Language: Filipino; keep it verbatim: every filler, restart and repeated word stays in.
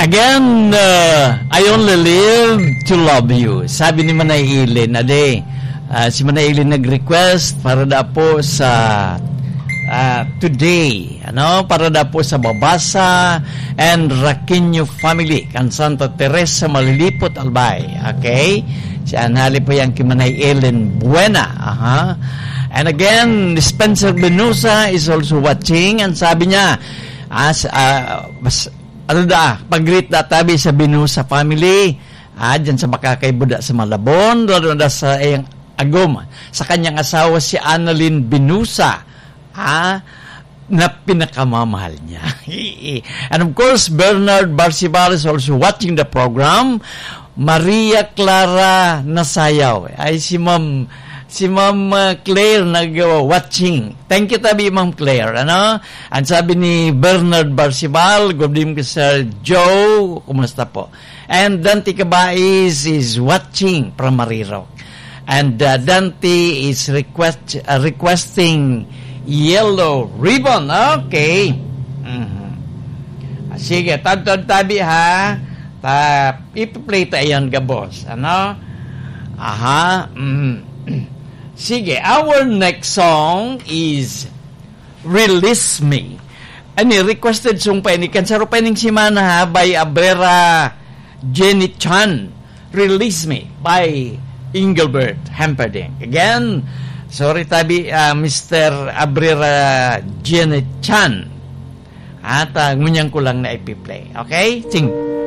Again, uh, I only live to love you. Sabi ni Manay Ilin, ade, uh, si Manay Ilin nag-request para da po sa uh, today, ano, para da po sa Babasa and Raquinho family, kan Santa Teresa Malilipot, Albay. Okay? Si Anali po yan kay Manay Ilin Buena. Aha. And again, Spencer Benusa is also watching, and sabi niya, as, uh, bas, ano da, pag-greet da tabi sa Benusa family, ah, dyan sa Makakaybuda sa Malabon, doon da sa iyang agom, sa kanyang asawa si Annalyn Benusa, ah, na pinakamamahal niya. And of course, Bernard Barcibar is also watching the program. Maria Clara Nasayaw, ay si Ma'am Si Ma'am Claire nag-watching. Thank you tabi, Ma'am Claire. Ano? Ang sabi ni Bernard Barcibal, good evening, Sir Joe. Kumusta po? And Dante Cabais is watching from Mariro. And uh, Dante is request, uh, requesting yellow ribbon. Okay. Mm-hmm. Sige, tad-tad tabi ha. Ta, ipi-play tayo yan, gabos. Ano? Aha. Mm-hmm. Sige, our next song is Release Me. Ani, requested song pa ini. Kansaro pa ining simana ha, by Abrera Jenny Chan. Release Me by Engelbert Humperdinck. Again, sorry tabi, uh, Mister Abrera Jenny Chan. At uh, ngunyang ko lang na ipi-play. Okay? Sing.